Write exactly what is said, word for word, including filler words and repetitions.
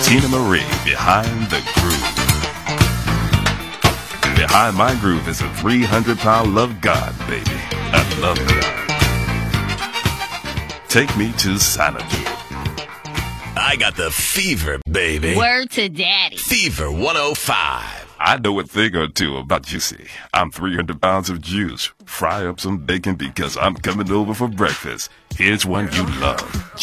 Tina Marie, Behind the Groove. Behind my groove is a three hundred pound love God, baby. I love God. Take me to Xanadu. I got the fever, baby. Word to daddy. Fever one oh five. I know a thing or two about you, see. I'm three hundred pounds of juice. Fry up some bacon because I'm coming over for breakfast. Here's one you love.